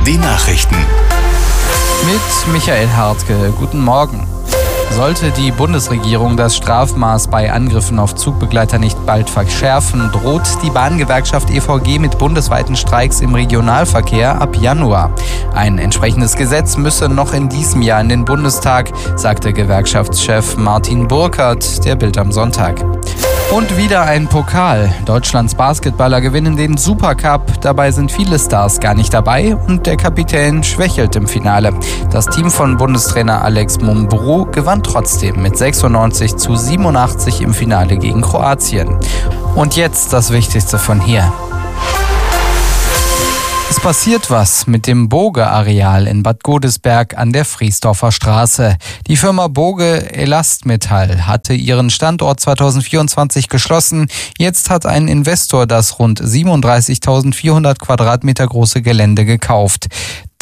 Die Nachrichten. Mit Michael Hartke. Guten Morgen. Sollte die Bundesregierung das Strafmaß bei Angriffen auf Zugbegleiter nicht bald verschärfen, droht die Bahngewerkschaft EVG mit bundesweiten Streiks im Regionalverkehr ab Januar. Ein entsprechendes Gesetz müsse noch in diesem Jahr in den Bundestag, sagte Gewerkschaftschef Martin Burkert der Bild am Sonntag. Und wieder ein Pokal. Deutschlands Basketballer gewinnen den Supercup. Dabei sind viele Stars gar nicht dabei und der Kapitän schwächelt im Finale. Das Team von Bundestrainer Alex Mumbrú gewann trotzdem mit 96-87 im Finale gegen Kroatien. Und jetzt das Wichtigste von hier. Es passiert was mit dem Boge-Areal in Bad Godesberg an der Friesdorfer Straße. Die Firma Boge Elastmetall hatte ihren Standort 2024 geschlossen. Jetzt hat ein Investor das rund 37.400 Quadratmeter große Gelände gekauft.